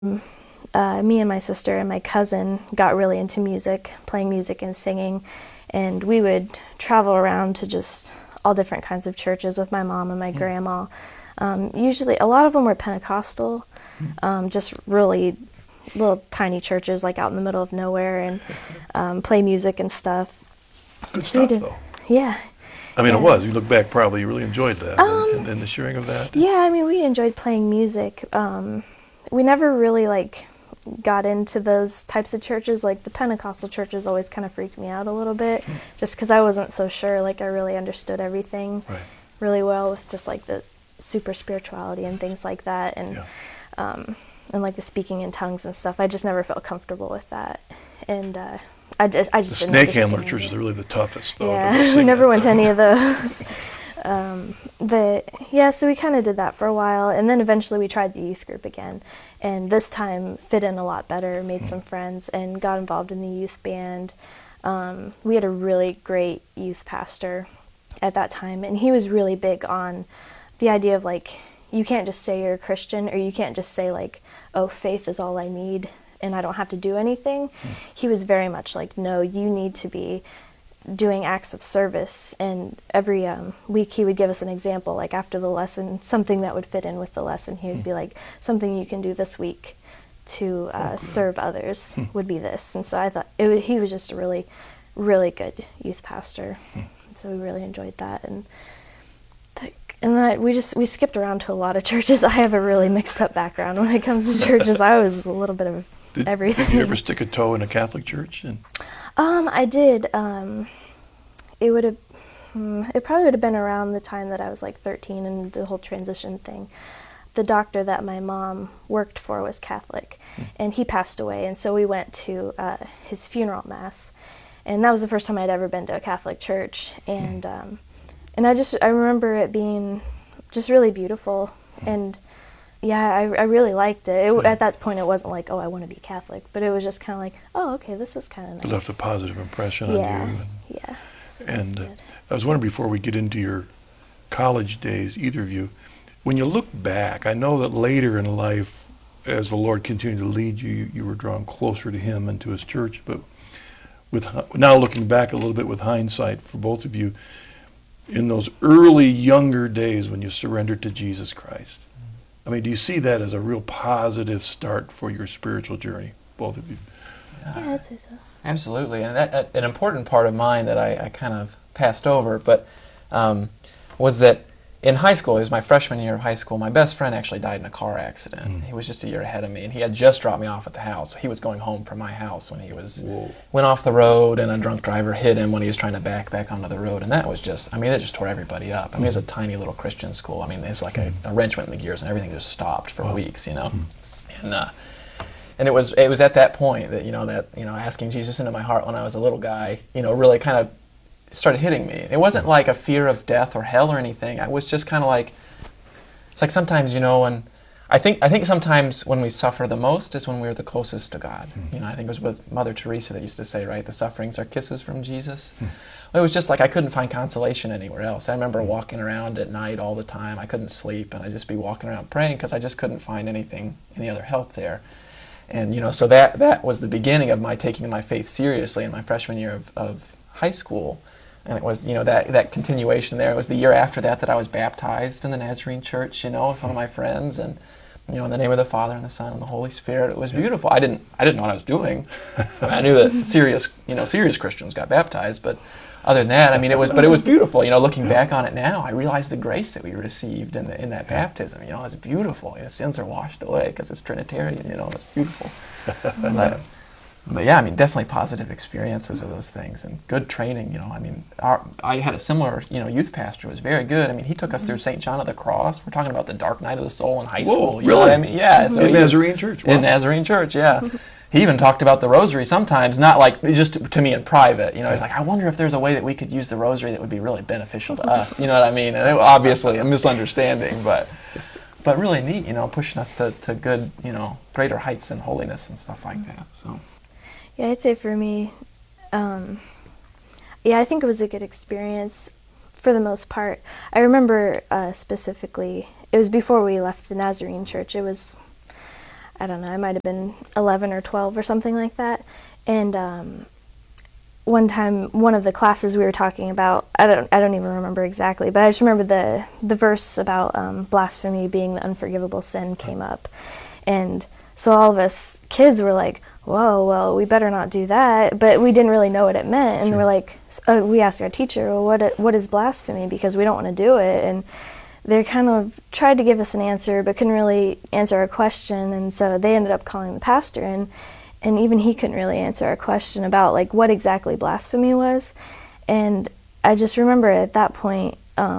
Me and my sister and my cousin got really into music, playing music and singing, and we would travel around to just all different kinds of churches with my mom and my grandma. Usually, a lot of them were Pentecostal, just really little tiny churches like out in the middle of nowhere, and play music and stuff. Good So we stuff, did, though. yeah. I mean, it Yes. was. You look back, probably you really enjoyed that and the sharing of that. Yeah, I mean, we enjoyed playing music. We never really got into those types of churches. Like the Pentecostal churches always kind of freaked me out a little bit, just because I wasn't so sure. Like I really understood everything Right. really well with just like the super spirituality and things like that, and like the speaking in tongues and stuff. I just never felt comfortable with that, and I just The didn't snake handler understand churches it. are really the toughest, though. to Yeah, sing we never that went to stuff. any of those. But yeah, so we kind of did that for a while, and then eventually we tried the youth group again, and this time fit in a lot better, made some friends, and got involved in the youth band. We had a really great youth pastor at that time, and he was really big on the idea of like, you can't just say you're a Christian, or you can't just say like, oh, faith is all I need and I don't have to do anything. He was very much like, no, you need to be doing acts of service, and every week he would give us an example, like after the lesson, something that would fit in with the lesson. He would be like, something you can do this week to serve others would be this. And so I thought he was just a really, really good youth pastor. So we really enjoyed that. And we skipped around to a lot of churches. I have a really mixed up background when it comes to churches. I was a little bit of everything. Did you ever stick a toe in a Catholic church? I did. It probably would have been around the time that I was like 13 and the whole transition thing. The doctor that my mom worked for was Catholic, and he passed away, and so we went to his funeral mass, and that was the first time I'd ever been to a Catholic church, and I remember it being just really beautiful, and yeah, I really liked it. At that point, it wasn't like, oh, I want to be Catholic, but it was just kind of like, oh, okay, this is kind of nice. It left a positive impression on you. Yeah. So And that was good. I was wondering, before we get into your college days, either of you, when you look back, I know that later in life, as the Lord continued to lead you, you were drawn closer to Him and to His church. But now looking back a little bit with hindsight for both of you, in those early younger days when you surrendered to Jesus Christ, I mean, do you see that as a real positive start for your spiritual journey, both of you? Yeah, I'd say so. Absolutely, and an important part of mine that I kind of passed over, but was that in high school, it was my freshman year of high school, my best friend actually died in a car accident. He was just a year ahead of me, and he had just dropped me off at the house. He was going home from my house when he went off the road, and a drunk driver hit him when he was trying to back onto the road, and that was just, I mean, it just tore everybody up. I mean, it was a tiny little Christian school. I mean, it was like a wrench went in the gears, and everything just stopped for weeks, you know. And it was at that point that asking Jesus into my heart when I was a little guy, really kind of started hitting me. It wasn't like a fear of death or hell or anything. I was just kind of like, it's like sometimes, when I think sometimes when we suffer the most is when we're the closest to God. I think it was with Mother Teresa that used to say, right, the sufferings are kisses from Jesus. It was just like I couldn't find consolation anywhere else. I remember walking around at night all the time. I couldn't sleep, and I'd just be walking around praying because I just couldn't find any other help there. And so that was the beginning of my taking my faith seriously in my freshman year of high school. And it was, that continuation there. It was the year after that I was baptized in the Nazarene Church, with one of my friends, and in the name of the Father and the Son and the Holy Spirit. It was beautiful. I didn't know what I was doing. I knew that serious Christians got baptized, but other than that, I mean, it was beautiful. Looking back on it now, I realize the grace that we received in that baptism. It's beautiful. Sins are washed away because it's Trinitarian. It's beautiful. But yeah, I mean, definitely positive experiences of those things and good training. I mean, I had a similar, youth pastor who was very good. I mean, he took us through St. John of the Cross. We're talking about the dark night of the soul in high school. Whoa, really? I mean? Yeah. So in Nazarene Church? Wow. In Nazarene Church, yeah. He even talked about the rosary sometimes, not like just to me in private. He's like, I wonder if there's a way that we could use the rosary that would be really beneficial to us. You know what I mean? And it, obviously a misunderstanding, but really neat, pushing us to good, greater heights in holiness and stuff like that. So. Yeah, I'd say for me, I think it was a good experience for the most part. I remember specifically, it was before we left the Nazarene Church. I don't know, I might have been 11 or 12 or something like that. And one time, one of the classes we were talking about, I don't even remember exactly, but I just remember the verse about blasphemy being the unforgivable sin came up. And so all of us kids were like, whoa, well, we better not do that. But we didn't really know what it meant. And Sure. we're like, we asked our teacher, well, what is blasphemy? Because we don't want to do it. And they kind of tried to give us an answer, but couldn't really answer our question. And so they ended up calling the pastor, and even he couldn't really answer our question about like what exactly blasphemy was. And I just remember at that point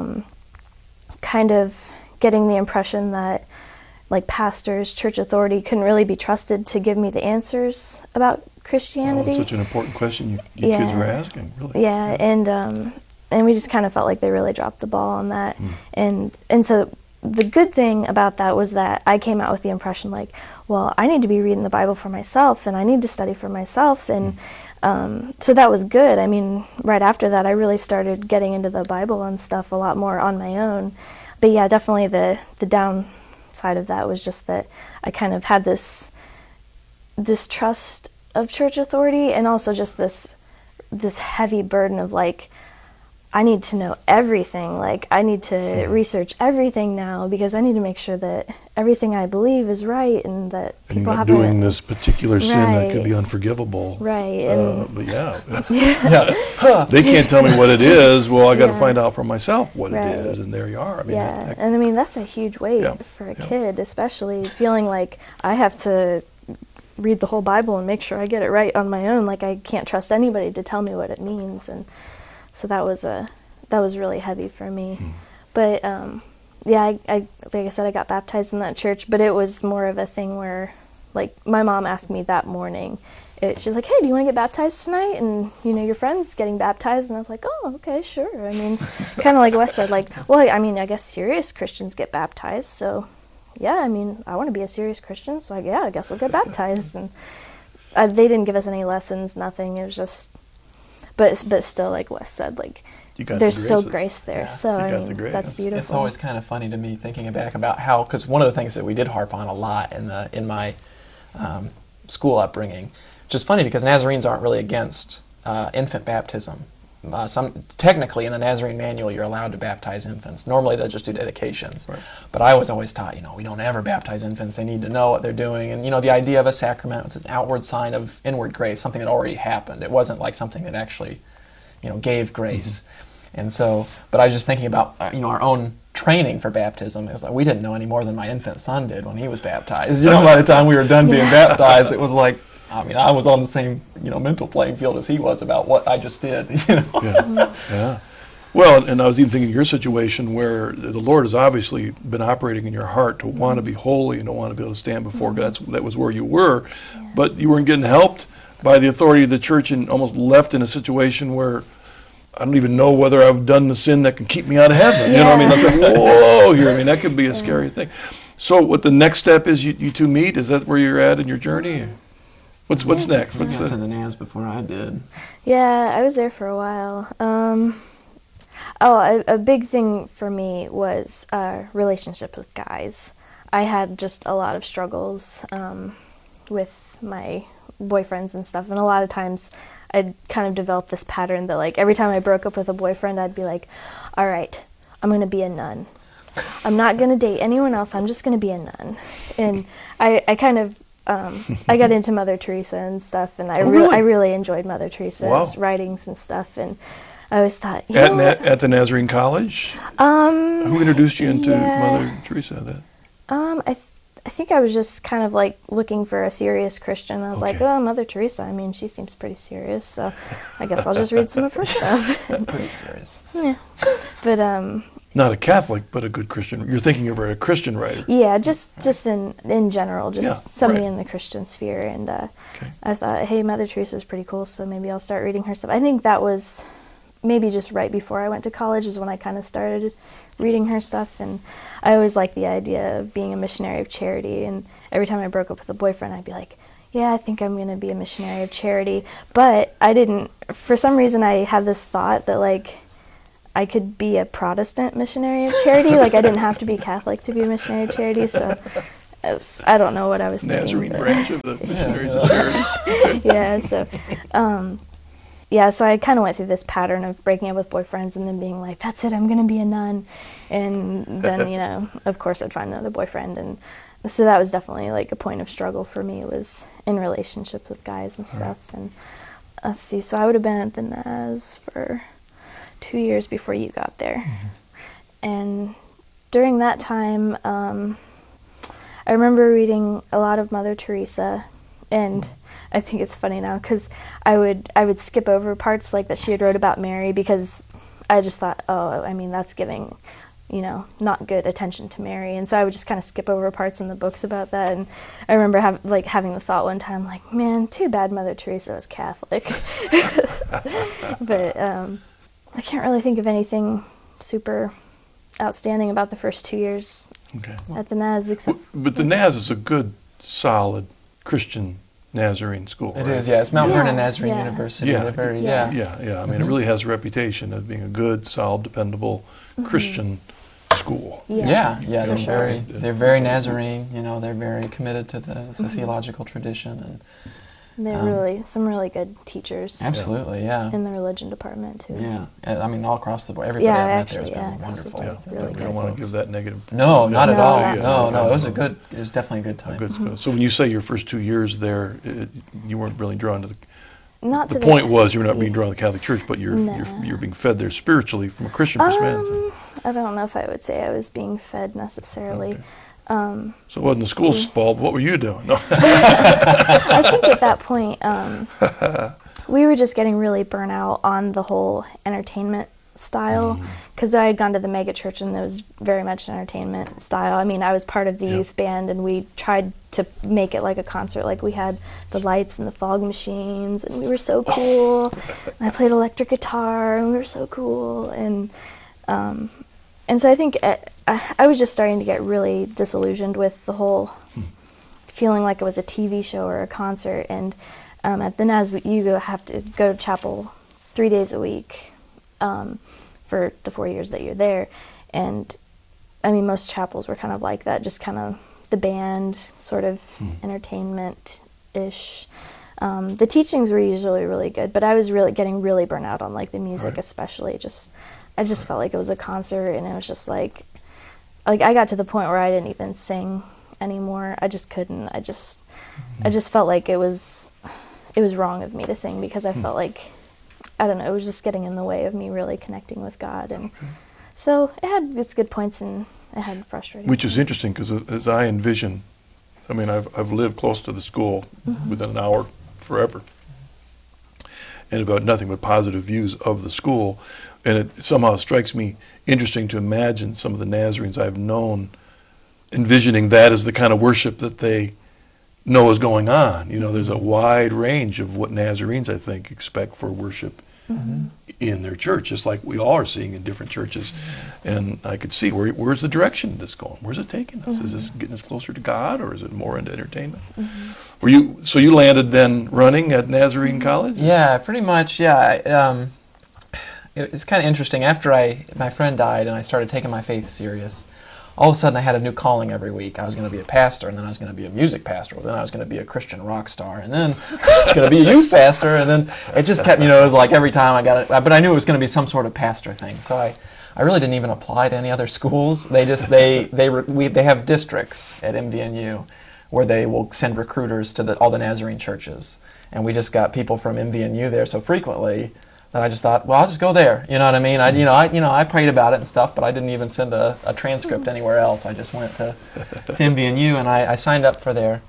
kind of getting the impression that like pastors, church authority couldn't really be trusted to give me the answers about Christianity. Oh, such an important question you Yeah. kids were asking, really. Yeah, and we just kind of felt like they really dropped the ball on that. And so the good thing about that was that I came out with the impression like, well, I need to be reading the Bible for myself, and I need to study for myself. And so that was good. I mean, right after that, I really started getting into the Bible and stuff a lot more on my own. But yeah, definitely the downside of that was just that I kind of had this distrust of church authority, and also just this heavy burden of like, I need to know everything. Like, I need to research everything now because I need to make sure that everything I believe is right, and that And people you're have doing this particular sin that could Right. be unforgivable. Right, and But yeah, Yeah. they can't tell me what it is. Well, I got to Yeah. find out for myself what Right. it is, and there you are. I mean, yeah, that- and I mean that's a huge weight Yeah, for a yeah. kid, especially feeling like I have to read the whole Bible and make sure I get it right on my own. Like I can't trust anybody to tell me what it means, and so that was really heavy for me. But yeah, I like I said, I got baptized in that church, but it was more of a thing where, like, my mom asked me that morning. She's like, "Hey, do you want to get baptized tonight? And you know, your friend's getting baptized." And I was like, "Oh, okay, sure." I mean, kind of like Wes said, like, well, I mean, I guess serious Christians get baptized, so yeah, I mean, I want to be a serious Christian, so I guess I'll get baptized. And they didn't give us any lessons, nothing. It was just, but still, like Wes said, like, You got there's the still graces. grace there. Yeah, So you I got the mean, grace. that's It's beautiful. It's always kind of funny to me thinking back about how, because one of the things that we did harp on a lot in my school upbringing, which is funny because Nazarenes aren't really against infant baptism. Technically, in the Nazarene manual, you're allowed to baptize infants. Normally, they'll just do dedications. Right. But I was always taught, we don't ever baptize infants. They need to know what they're doing. And, the idea of a sacrament was an outward sign of inward grace, something that already happened. It wasn't like something that actually, gave grace. And so, but I was just thinking about, our own training for baptism. It was like we didn't know any more than my infant son did when he was baptized. By the time we were done being baptized, it was like, I was on the same, mental playing field as he was about what I just did, Yeah. Yeah. Well, and I was even thinking of your situation where the Lord has obviously been operating in your heart to want to be holy and to want to be able to stand before God. That was where you were, but you weren't getting helped by the authority of the church, and almost left in a situation where I don't even know whether I've done the sin that can keep me out of heaven. You know what I mean? That's like, whoa, here. I mean, that could be a scary thing. So what the next step is, you two meet? Is that where you're at in your journey? What's next? I What's got to the, the NAS before I did. Yeah, I was there for a while. A big thing for me was relationships with guys. I had just a lot of struggles with my boyfriends and stuff, and a lot of times I'd kind of developed this pattern that, like, every time I broke up with a boyfriend, I'd be like, all right, I'm going to be a nun. I'm not going to date anyone else. I'm just going to be a nun. And I kind of, I got into Mother Teresa and stuff, and I really enjoyed Mother Teresa's writings and stuff, and I always thought, at the Nazarene College? Who introduced you into Mother Teresa? I think I was just kind of like looking for a serious Christian. I was like, Okay. oh, Mother Teresa, I mean, she seems pretty serious, so I guess I'll just read some of her stuff. Pretty serious. Yeah. But Not a Catholic, but a good Christian. You're thinking of her as a Christian writer. yeah, just in general, just Yeah, somebody right. in the Christian sphere, and Okay. I thought, hey, Mother Teresa's pretty cool, so maybe I'll start reading her stuff. I think that was maybe just right before I went to college is when I kind of started reading her stuff, and I always liked the idea of being a missionary of charity, and every time I broke up with a boyfriend, I'd be like, yeah, I think I'm going to be a missionary of charity, but I didn't, for some reason I had this thought that, like, I could be a Protestant missionary of charity, like I didn't have to be Catholic to be a missionary of charity, so I don't know what I was thinking. Nazarene but- branch of the Missionaries of Charity. yeah, so, so I kind of went through this pattern of breaking up with boyfriends and then being like, that's it, I'm going to be a nun. And then, of course I'd find another boyfriend. And so that was definitely like a point of struggle for me, was in relationships with guys and stuff. And let's see, so I would have been at the Naz for 2 years before you got there. And during that time, I remember reading a lot of Mother Teresa, and I think it's funny now because I would skip over parts like that she had wrote about Mary, because I just thought, oh, I mean, that's giving, not good attention to Mary, and so I would just kind of skip over parts in the books about that. And I remember having the thought one time, like, man, too bad Mother Teresa was Catholic. But I can't really think of anything super outstanding about the first 2 years at the Naz, except. But the Naz is a good, solid Christian Nazarene school. It right? is, yeah. It's Mount Yeah, Vernon Nazarene yeah. University. Yeah. They're very, Yeah. Yeah. I mean, it really has a reputation of being a good, solid, dependable Christian school. Yeah, for they're sure. they're very Nazarene. They're very committed to the theological tradition, and They're really some really good teachers. absolutely, yeah, In the religion department too. yeah. And, I mean, all across the board, everybody Yeah, I've met actually, there has yeah, been across the wonderful. board. It's really we good don't want to folks. give that negative. No, not at No, all. yeah. No. It was definitely a good time. A good school. So when you say your first 2 years there, you weren't really drawn to the. Not The to point was you were not being drawn to the Catholic Church, but you're No. you're being fed there spiritually from a Christian perspective. I don't know if I would say I was being fed necessarily. Okay. So it wasn't the school's fault. What were you doing? No. I think at that point, we were just getting really burnt out on the whole entertainment style, because I had gone to the mega church and there was very much an entertainment style. I mean, I was part of the youth band, and we tried to make it like a concert. Like, we had the lights and the fog machines, and we were so cool. And I played electric guitar, and we were so cool. And so I think I was just starting to get really disillusioned with the whole feeling like it was a TV show or a concert. And at the Naz, you have to go to chapel 3 days a week for the 4 years that you're there. And I mean, most chapels were kind of like that, just kind of the band, sort of entertainment-ish. The teachings were usually really good, but I was really getting really burnt out on like the music, especially. I just felt like it was a concert, and it was just like I got to the point where I didn't even sing anymore. I just couldn't. I just felt like it was wrong of me to sing, because I felt like, I don't know, it was just getting in the way of me really connecting with God. And so it had its good points and it had frustrating Which is points. interesting, because as I envision, I mean, I've lived close to the school within an hour forever, and about nothing but positive views of the school. And it somehow strikes me interesting to imagine some of the Nazarenes I've known envisioning that as the kind of worship that they know is going on. There's a wide range of what Nazarenes, I think, expect for worship in their church, just like we all are seeing in different churches. And I could see where's the direction that's going? Where's it taking us? Is this getting us closer to God, or is it more into entertainment? So you landed then running at Nazarene College? Yeah, pretty much. Yeah, it's kind of interesting. After my friend died and I started taking my faith serious, all of a sudden I had a new calling every week. I was going to be a pastor, and then I was going to be a music pastor, then I was going to be a Christian rock star, and then I was going to be a youth pastor, and then it just kept, it was like every time I got it, but I knew it was going to be some sort of pastor thing. So I really didn't even apply to any other schools. They have districts at MVNU where they will send recruiters to all the Nazarene churches, and we just got people from MVNU there so frequently that I just thought, well, I'll just go there. You know what I mean? I prayed about it and stuff, but I didn't even send a transcript anywhere else. I just went to MVNU, and I signed up for their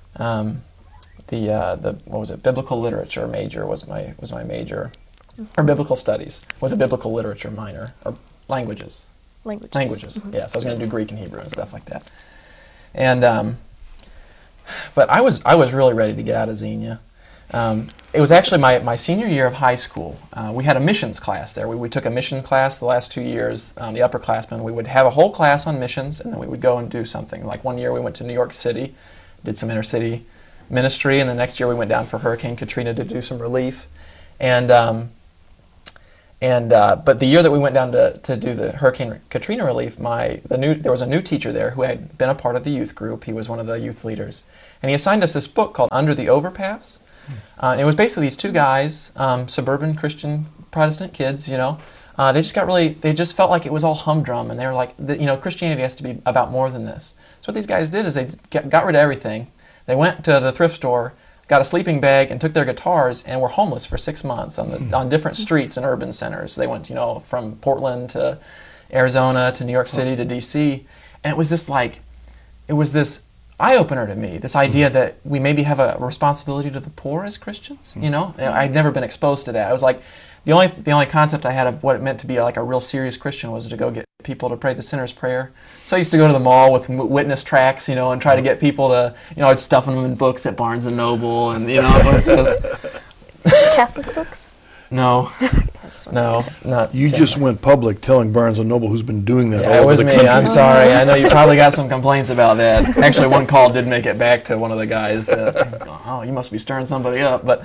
biblical literature major was my major, or biblical studies with a biblical literature minor, or languages. Languages. Yeah, so I was going to do Greek and Hebrew and stuff like that. And but I was really ready to get out of Xenia. It was actually my senior year of high school. We had a missions class there. We took a mission class the last 2 years, the upperclassmen. We would have a whole class on missions, and then we would go and do something. Like one year we went to New York City, did some inner-city ministry, and the next year we went down for Hurricane Katrina to do some relief. And But the year that we went down to do the Hurricane Katrina relief, there was a new teacher there who had been a part of the youth group. He was one of the youth leaders. And he assigned us this book called Under the Overpass. And it was basically these two guys, suburban Christian Protestant kids, they just felt like it was all humdrum. And they were like, Christianity has to be about more than this. So what these guys did is they got rid of everything. They went to the thrift store, got a sleeping bag, and took their guitars, and were homeless for 6 months on different streets in urban centers. They went, from Portland to Arizona to New York City to D.C. And it was this eye-opener to me, this idea that we maybe have a responsibility to the poor as Christians. I'd never been exposed to that. I was like, the only concept I had of what it meant to be like a real serious Christian was to go get people to pray the sinner's prayer. So I used to go to the mall with witness tracts, and try to get people to, I'd stuff them in books at Barnes and Noble, and it was just Catholic books? No, not. You just went public telling Barnes & Noble, who's been doing that all it over was the me. country. I'm sorry. I know you probably got some complaints about that. Actually, one call did make it back to one of the guys that, oh, you must be stirring somebody up. But,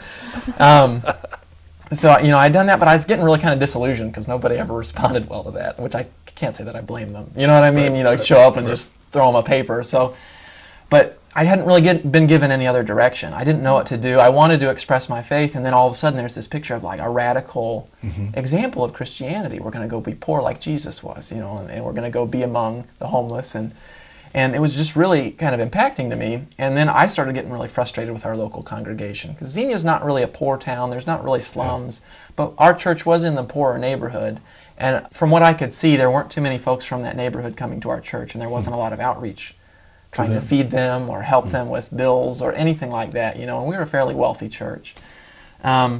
so, I'd done that, but I was getting really kind of disillusioned because nobody ever responded well to that, which I can't say that I blame them. You know what I mean? Right. Show up and just throw them a paper. So, but I hadn't really been given any other direction. I didn't know what to do. I wanted to express my faith, and then all of a sudden there's this picture of like a radical example of Christianity. We're going to go be poor like Jesus was, and we're going to go be among the homeless, and it was just really kind of impacting to me. And then I started getting really frustrated with our local congregation because Xenia's not really a poor town. There's not really slums, but our church was in the poorer neighborhood. And from what I could see, there weren't too many folks from that neighborhood coming to our church, and there wasn't a lot of outreach trying to feed them or help them with bills or anything like that, and we were a fairly wealthy church. And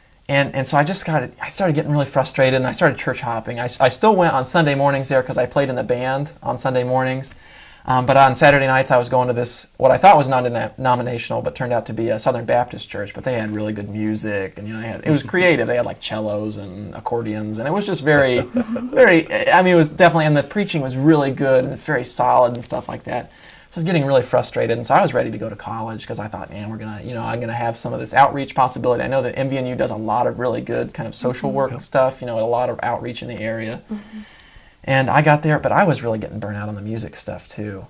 so I started getting really frustrated, and I started church hopping. I still went on Sunday mornings there because I played in the band on Sunday mornings. But on Saturday nights I was going to this, what I thought was non-denominational, but turned out to be a Southern Baptist church, but they had really good music, and it was creative. They had like cellos and accordions, and it was just very, very, it was definitely, and the preaching was really good and very solid and stuff like that. So I was getting really frustrated, and so I was ready to go to college because I thought, man, I'm gonna have some of this outreach possibility. I know that MVNU does a lot of really good kind of social work stuff, a lot of outreach in the area. And I got there, but I was really getting burnt out on the music stuff too.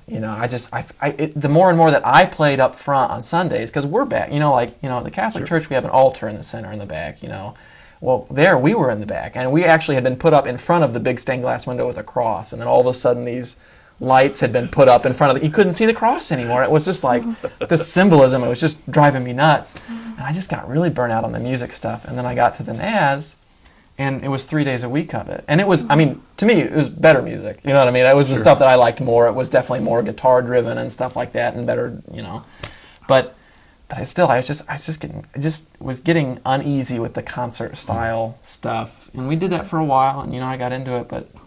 The more and more that I played up front on Sundays, because we're back, the Catholic Church, we have an altar in the center in the back, Well, there we were in the back, and we actually had been put up in front of the big stained glass window with a cross, and then all of a sudden these lights had been put up in front of you couldn't see the cross anymore. It was just like this symbolism. It was just driving me nuts. And I just got really burnt out on the music stuff. And then I got to the NAS, and it was 3 days a week of it. And it was, to me, it was better music. You know what I mean? It was the stuff that I liked more. It was definitely more guitar driven and stuff like that, and better, But I just was getting uneasy with the concert style stuff. And we did that for a while, and I got into it, but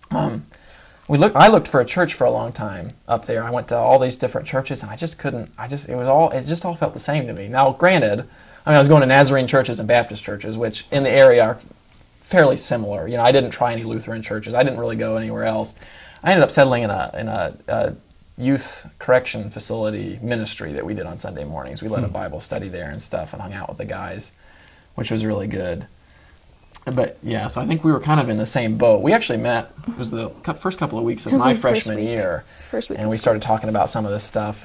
I looked for a church for a long time up there. I went to all these different churches, and I just couldn't. It just all felt the same to me. Now, granted, I was going to Nazarene churches and Baptist churches, which in the area are fairly similar. I didn't try any Lutheran churches. I didn't really go anywhere else. I ended up settling in a youth correction facility ministry that we did on Sunday mornings. We led a Bible study there and stuff, and hung out with the guys, which was really good. But yeah, so I think we were kind of in the same boat. We actually met, it was the first couple of weeks of my freshman year. First week. And we started talking about some of this stuff.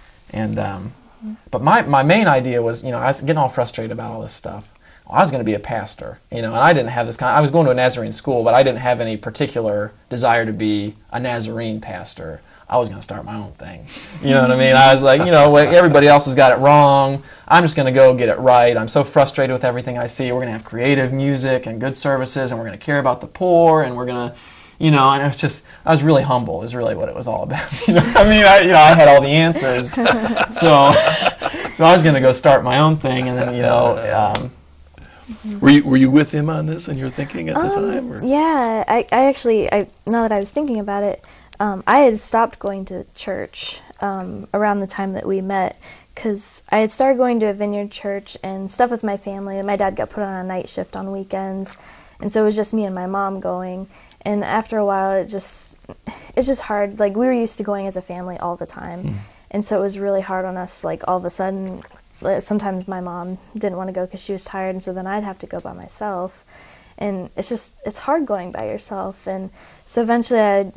But my main idea was, I was getting all frustrated about all this stuff. I was going to be a pastor, and I didn't have I was going to a Nazarene school, but I didn't have any particular desire to be a Nazarene pastor. I was going to start my own thing. You know what I mean? I was like, everybody else has got it wrong. I'm just going to go get it right. I'm so frustrated with everything I see. We're going to have creative music and good services, and we're going to care about the poor, and we're going to, and it was just, I was really humble is really what it was all about. I had all the answers. So I was going to go start my own thing, and then, Were you with him on this, and you were thinking at the time? Or? Yeah, I actually, now that I was thinking about it, I had stopped going to church around the time that we met, because I had started going to a Vineyard church and stuff with my family, and my dad got put on a night shift on weekends, and so it was just me and my mom going. And after a while, it's just hard. Like, we were used to going as a family all the time, and so it was really hard on us. Like, all of a sudden, sometimes my mom didn't want to go because she was tired, and so then I'd have to go by myself. and it's hard going by yourself. And so eventually I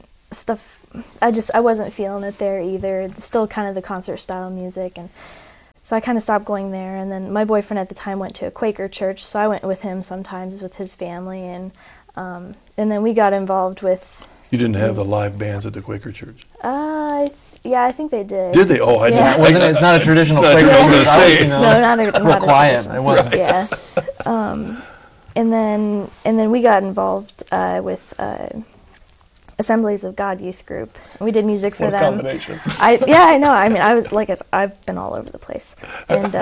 wasn't feeling it there either. It's still kind of the concert style music, and so I kind of stopped going there. And then my boyfriend at the time went to a Quaker church, so I went with him sometimes with his family, and then we got involved with. You didn't have the live bands at the Quaker church? Yeah, I think they did. Did they? Oh, I Yeah. didn't. It's not a traditional Not Quaker what I was church. gonna say. You know, No, not a real quiet. traditional. It wasn't. Yeah. And then we got involved with Assemblies of God youth group. We did music for What a them. combination. I know. I mean, I've been all over the place, and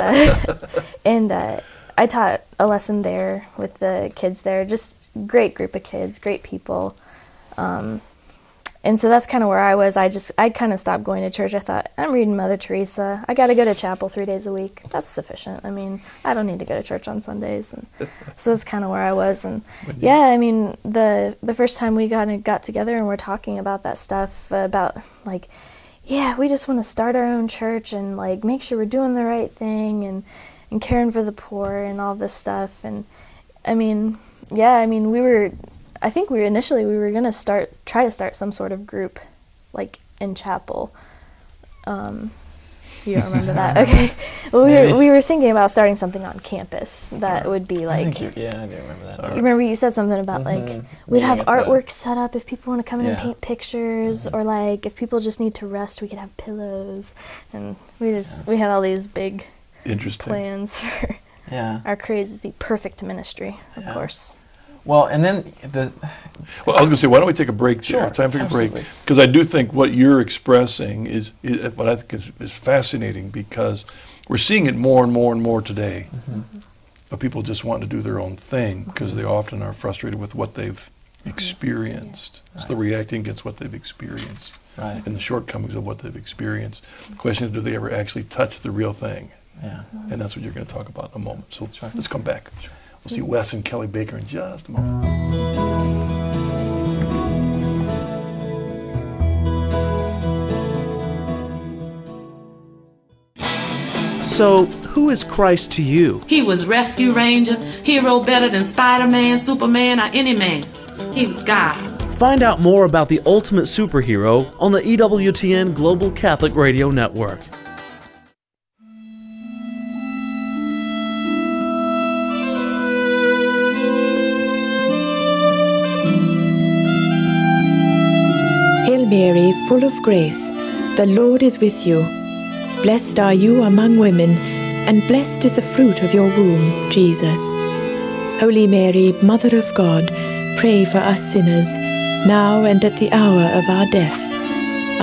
I taught a lesson there with the kids there. Just great group of kids, great people. And so that's kind of where I was. I kind of stopped going to church. I thought, I'm reading Mother Teresa. I got to go to chapel 3 days a week. That's sufficient. I mean, I don't need to go to church on Sundays. And so that's kind of where I was. And yeah, I mean, the first time we got together and we're talking about that stuff, about like, yeah, we just want to start our own church and like make sure we're doing the right thing and caring for the poor and all this stuff. And I mean, yeah, I mean, I think we were going to try to start some sort of group, like in chapel. You don't remember that? Okay. Well, we were thinking about starting something on campus that would be like. I do remember that. You remember you said something about like we'd have Meeting at the- artwork set up if people want to come in and Yeah. paint pictures, or like if people just need to rest, we could have pillows, and we had all these big Interesting. plans for Yeah. our crazy perfect ministry, of Yeah. course. Well, and then Well, I was going to say, why don't we take a break there? Sure, Time for a break. absolutely. Because I do think what you're expressing is what I think is fascinating, because we're seeing it more and more and more today. Of people just wanting to do their own thing because they often are frustrated with what they've experienced. So they're reacting against what they've experienced Right. and the shortcomings of what they've experienced. The question is, do they ever actually touch the real thing? Yeah. And that's what you're going to talk about in a moment. So let's come back. We'll see Wes and Kelly Baker in just a moment. So, who is Christ to you? He was Rescue Ranger, hero better than Spider-Man, Superman, or any man. He was God. Find out more about the ultimate superhero on the EWTN Global Catholic Radio Network. Hail Mary, full of grace, the Lord is with you. Blessed are you among women, and blessed is the fruit of your womb, Jesus. Holy Mary, Mother of God, pray for us sinners, now and at the hour of our death.